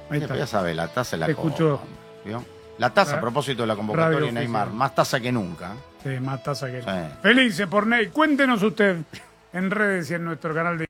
Ahí está. Ya sabe, la taza es la Escuchó. ¿Vio? La taza, a propósito de la convocatoria de Neymar, oficial. más taza que nunca. Sí, más taza que... Sí. Felices por Ney. Cuéntenos usted en redes y en nuestro canal de